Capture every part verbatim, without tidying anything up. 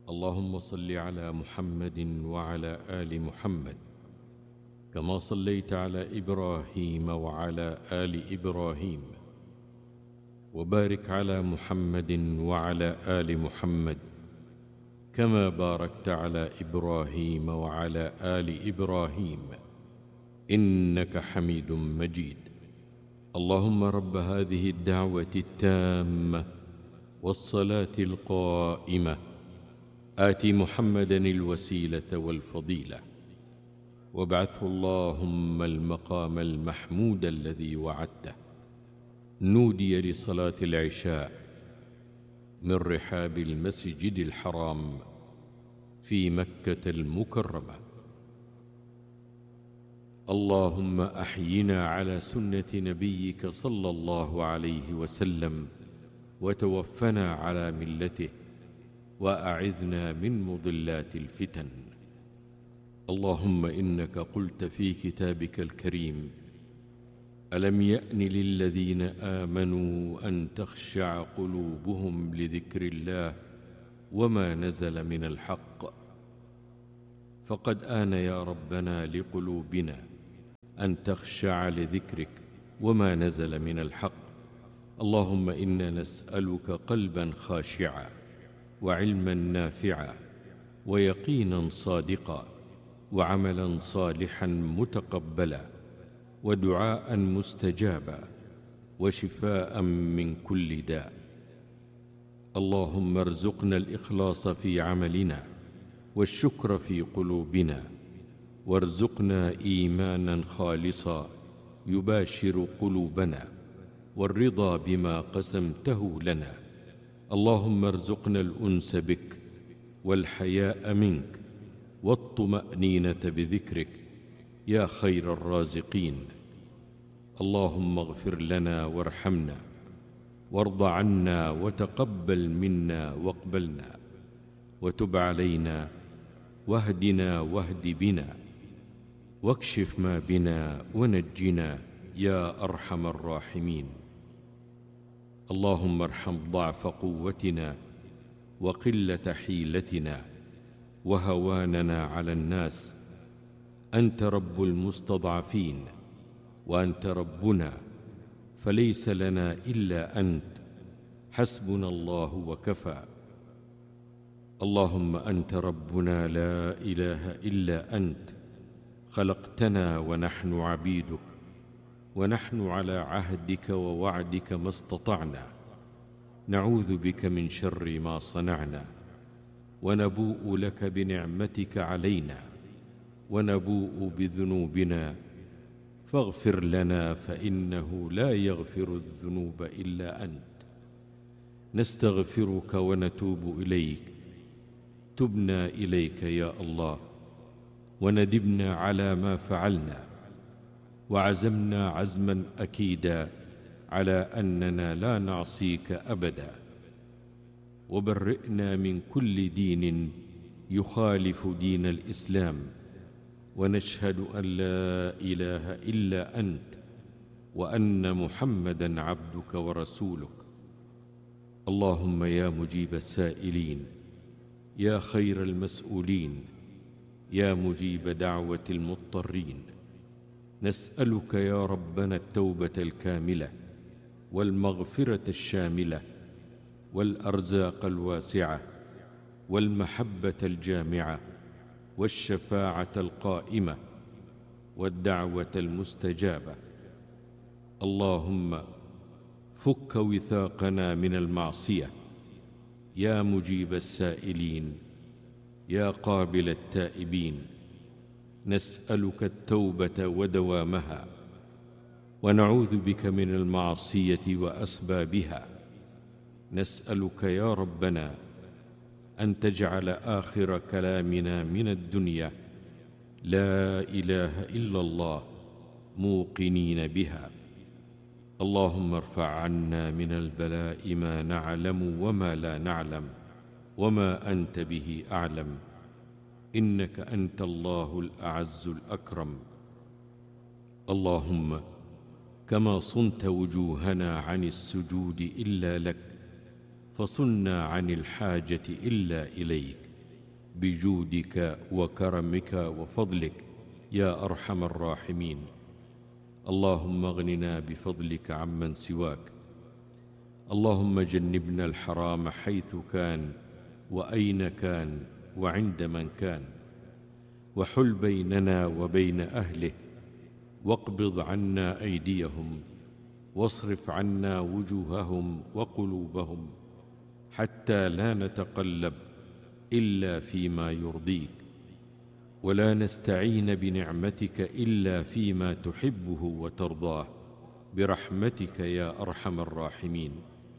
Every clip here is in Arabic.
اللهم صل على محمد وعلى آل محمد كما صليت على إبراهيم وعلى آل إبراهيم، وبارك على محمد وعلى آل محمد كما باركت على إبراهيم وعلى آل إبراهيم إنك حميد مجيد. اللهم رب هذه الدعوة التامة والصلاة القائمة آت محمدا الوسيلة والفضيلة وابعثه اللهم المقام المحمود الذي وعدته. نودي لصلاة العشاء من رحاب المسجد الحرام في مكة المكرمة. اللهم أحينا على سنة نبيك صلى الله عليه وسلم وتوفنا على ملته، وأعذنا من مضلات الفتن. اللهم إنك قلت في كتابك الكريم: ألم يأن للذين آمنوا أن تخشع قلوبهم لذكر الله وما نزل من الحق. فقد آن يا ربنا لقلوبنا أن تخشع لذكرك وما نزل من الحق. اللهم إنا نسألك قلبا خاشعا وعلما نافعا ويقينا صادقا وعملا صالحا متقبلا ودعاء مستجابا وشفاء من كل داء. اللهم ارزقنا الإخلاص في عملنا والشكر في قلوبنا، وارزقنا إيمانا خالصا يباشر قلوبنا، والرضا بما قسمته لنا. اللهم ارزقنا الأنس بك والحياء منك والطمأنينة بذكرك يا خير الرازقين. اللهم اغفر لنا وارحمنا وارض عنا وتقبل منا واقبلنا، وتب علينا واهدنا واهد بنا، واكشف ما بنا ونجنا يا أرحم الراحمين. اللهم ارحم ضعف قوتنا وقلة حيلتنا وهواننا على الناس. أنت رب المستضعفين وأنت ربنا، فليس لنا إلا أنت، حسبنا الله وكفى. اللهم أنت ربنا لا إله إلا أنت، خلقتنا ونحن عبيدك، ونحن على عهدك ووعدك ما استطعنا. نعوذ بك من شر ما صنعنا، ونبوء لك بنعمتك علينا، ونبوء بذنوبنا، فاغفر لنا فإنه لا يغفر الذنوب إلا أنت. نستغفرك ونتوب إليك. تبنا إليك يا الله، وندبنا على ما فعلنا، وعزمنا عزما أكيدا على أننا لا نعصيك أبدا. وبرئنا من كل دين يخالف دين الإسلام، ونشهد أن لا إله إلا أنت، وأن محمدا عبدك ورسولك. اللهم يا مجيب السائلين، يا خير المسؤولين، يا مجيب دعوة المضطرين، نسألك يا ربنا التوبة الكاملة والمغفرة الشاملة والأرزاق الواسعة والمحبة الجامعة والشفاعة القائمة والدعوة المستجابة. اللهم فك وثاقنا من المعصية يا مجيب السائلين، يا قابل التائبين. نسألك التوبة ودوامها، ونعوذ بك من المعصية وأسبابها. نسألك يا ربنا أن تجعل آخر كلامنا من الدنيا لا إله إلا الله، موقنين بها. اللهم ارفع عنا من البلاء ما نعلم وما لا نعلم، وما أنت به أعلم، إنك أنت الله الأعز الأكرم. اللهم كما صنت وجوهنا عن السجود إلا لك، فصنا عن الحاجة إلا إليك. بجودك وكرمك وفضلك يا أرحم الراحمين. اللهم اغننا بفضلك عمن سواك. اللهم جنبنا الحرام حيث كان وأين كان وعند من كان، وحل بيننا وبين أهله، واقبض عنا أيديهم، واصرف عنا وجوههم وقلوبهم، حتى لا نتقلب إلا فيما يرضيك، ولا نستعين بنعمتك إلا فيما تحبه وترضاه، برحمتك يا أرحم الراحمين.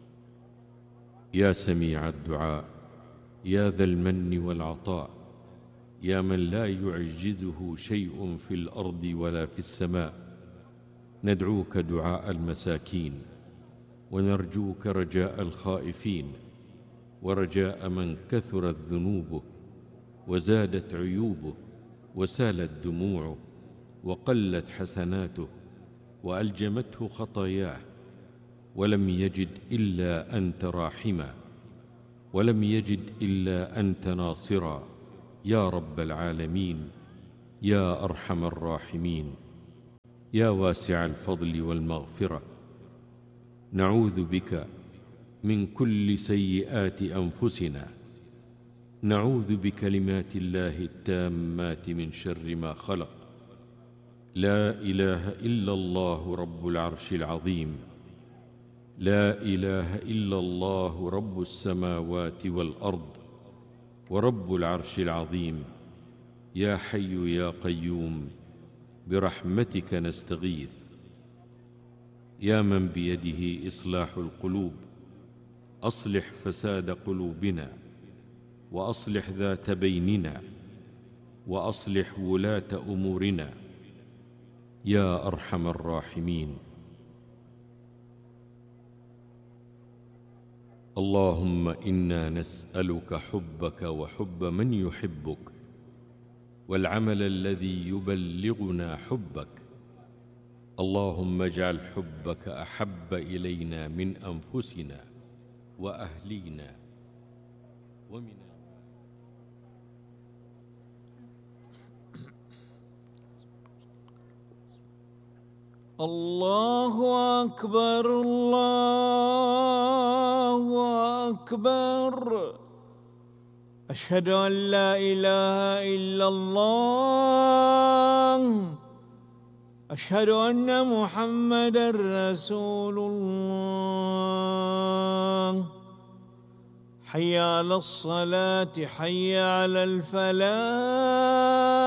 يا سميع الدعاء، يا ذا المن والعطاء، يا من لا يعجزه شيء في الأرض ولا في السماء، ندعوك دعاء المساكين، ونرجوك رجاء الخائفين، ورجاء من كثرت ذنوبه وزادت عيوبه وسالت دموعه وقلت حسناته وألجمته خطاياه، ولم يجد إلا أنت راحما، ولم يجد إلا أنت ناصرا، يا رب العالمين، يا أرحم الراحمين، يا واسع الفضل والمغفرة. نعوذ بك من كل سيئات أنفسنا، نعوذ بكلمات الله التامات من شر ما خلق. لا إله إلا الله رب العرش العظيم، لا إله إلا الله رب السماوات والأرض ورب العرش العظيم. يا حي يا قيوم، برحمتك نستغيث. يا من بيده إصلاح القلوب، أصلح فساد قلوبنا، وأصلح ذات بيننا، وأصلح ولاة أمورنا، يا أرحم الراحمين. اللهم إنا نسألك حبك وحب من يحبك، والعمل الذي يبلغنا حبك. اللهم اجعل حبك أحب إلينا من أنفسنا وأهلينا ومن الله أكبر، الله أكبر. أشهد أن لا إله إلا الله، أشهد أن محمدًا رسول الله. حي على الصلاة، حي على الفلاح.